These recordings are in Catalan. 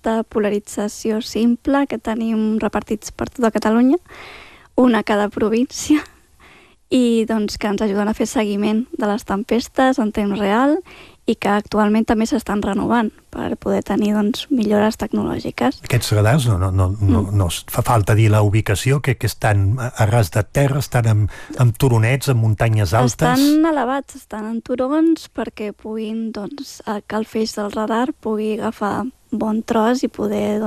de polarització simple que tenim repartits per tota Catalunya, una a cada província, i doncs, que ens ajuden a fer seguiment de les tempestes en temps real i que actualment també s'estan renovant per poder tenir millores tecnològiques. Aquests radars, no fa falta dir la ubicació, que estan a ras de terra, estan en turonets, en muntanyes altes? Estan elevats, estan en turons perquè puguin, que el feix del radar pugui agafar bon tros i poder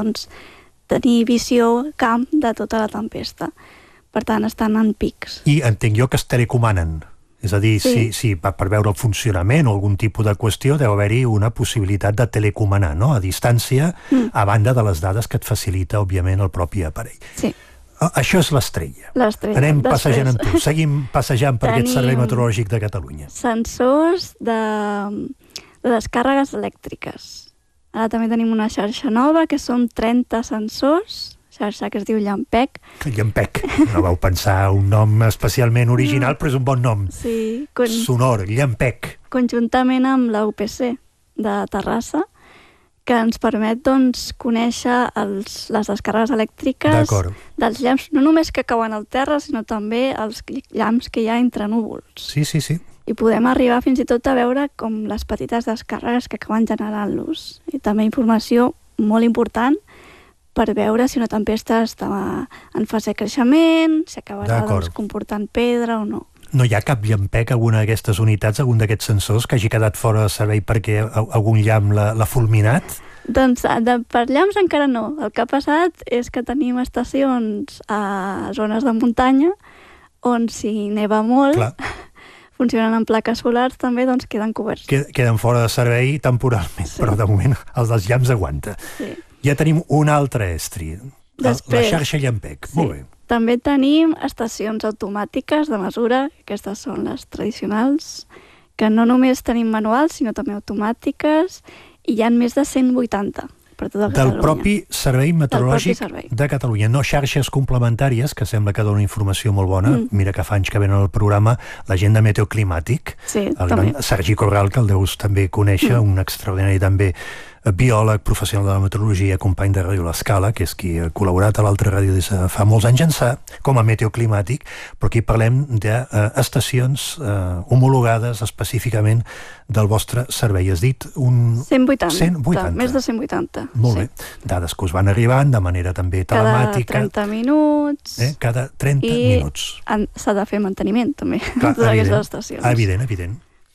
tenir visió camp de tota la tempesta. Per tant, estan en pics. I entenc jo que es telecomanen. És a dir, si per veure el funcionament o algun tipus de qüestió deu haver-hi una possibilitat de telecomanar, no?, a distància, a banda de les dades que et facilita, òbviament, el propi aparell. Sí. Això és l'estrella. L'estrella. Anem passejant amb tu. Seguim passejant per aquest Servei Meteorològic de Catalunya. Sensors de descàrregues elèctriques. Ara també tenim una xarxa nova, que són 30 sensors, xarxa que es diu Llampec. Llampec. No vau pensar un nom especialment original, però és un bon nom. Sí. Sonor, Llampec. Conjuntament amb la UPC de Terrassa, que ens permet conèixer les descàrregues elèctriques dels llamps, no només que cauen al terra, sinó també els llamps que hi ha entre núvols. Sí. I podem arribar fins i tot a veure com les petites descàrregues que acaben generant-los. I també informació molt important per veure si una tempesta està en fase de creixement, si acabarà comportant pedra o no. No hi ha cap llampec, alguna d'aquestes unitats, algun d'aquests sensors que hagi quedat fora de servei perquè algun llamp l'ha fulminat? Doncs per llamps encara no. El que ha passat és que tenim estacions a zones de muntanya on si neva molt, funcionen amb plaques solars també, queden coberts. Queden fora de servei temporalment, però de moment els dels llamps aguanta. Sí. Ja tenim un altre estri, la xarxa Llampec. Molt bé. També tenim estacions automàtiques de mesura, aquestes són les tradicionals, que no només tenim manuals, sinó també automàtiques, i hi ha més de 180 per tota Catalunya. Del propi Servei Meteorològic de Catalunya, no xarxes complementàries, que sembla que dona informació molt bona. Mira que fa anys que venen al programa la gent de Meteoclimàtic, el gran Sergi Corral, que el deus també conèixer, un extraordinari també biòleg, professional de la meteorologia, company de Ràdio L'Escala, que és qui ha col·laborat a l'altra ràdio des de fa molts anys ençà, com a meteoclimàtic, però aquí parlem d'estacions homologades específicament del vostre servei. Has dit 180. Més de 180. Molt bé. Dades que us van arribant de manera també telemàtica. Cada 30 minuts. Cada 30 minuts. I s'ha de fer manteniment, també, de aquestes estacions. Evident.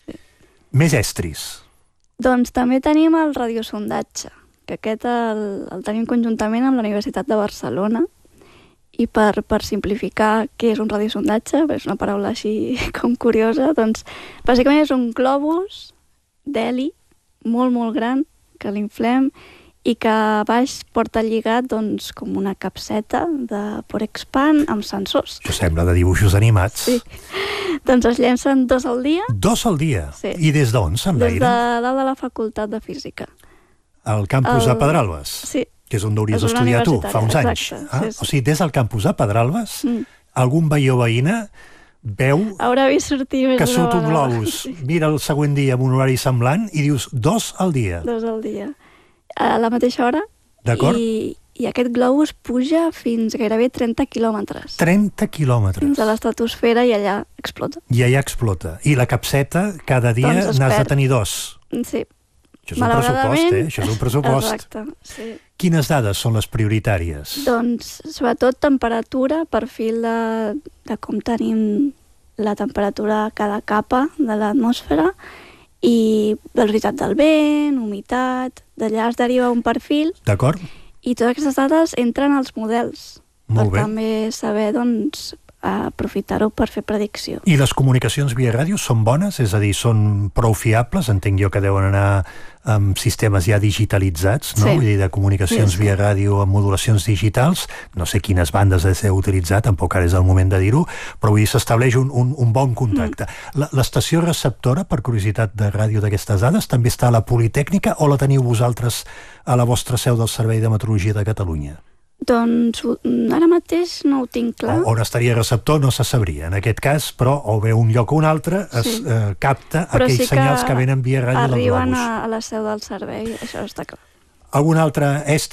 Més estris. Doncs també tenim el radiosondatge, que aquest el tenim conjuntament amb la Universitat de Barcelona, i per simplificar què és un radiosondatge, és una paraula així com curiosa, doncs bàsicament és un globus d'heli molt, molt gran, que l'inflem i que a baix porta lligat com una capseta de Porexpan amb sensors. Això sembla de dibuixos animats. Sí. Doncs es llencen 2 al dia. 2 al dia? Sí. I des d'on s'enlairen? Des de dalt de la Facultat de Física. Al campus de Pedralbes? Sí. Que és on hauries d'estudiar tu, fa uns anys. O sigui, des del campus de Pedralbes, algun veí o veïna veu que surt un globus, mira el següent dia amb un horari semblant i dius 2 al dia. 2 al dia. A la mateixa hora. D'acord. I aquest globus puja fins gairebé 30 quilòmetres. 30 quilòmetres. Fins a l'estratosfera i allà explota. I la capseta cada dia n'has de tenir 2. Sí. Això és un pressupost, Això és un pressupost. Exacte, sí. Quines dades són les prioritàries? Doncs, sobretot, temperatura, perfil de com tenim la temperatura a cada capa de l'atmosfera, i velocitat del vent, humitat. D'allà es deriva un perfil. D'acord. I totes aquestes dades entren als models. Molt bé. Per també saber, aprofitar-ho per fer predicció. I les comunicacions via ràdio són bones? És a dir, són prou fiables? Entenc jo que deuen anar amb sistemes ja digitalitzats, no? Sí. Vull dir, de comunicacions via ràdio amb modulacions digitals. No sé quines bandes has d'utilitzar, tampoc ara és el moment de dir-ho, però vull dir, s'estableix un bon contacte. L'estació receptora, per curiositat de ràdio d'aquestes dades, també està a la Politècnica o la teniu vosaltres a la vostra seu del Servei de Meteorologia de Catalunya? Doncs ara mateix no ho tinc clar. On estaria receptor no se sabria. En aquest cas, però, o bé un lloc o un altre, es capta aquells senyals que venen via ràdio del globus. Arriben a la seu del servei, això està clar. Algun altre estri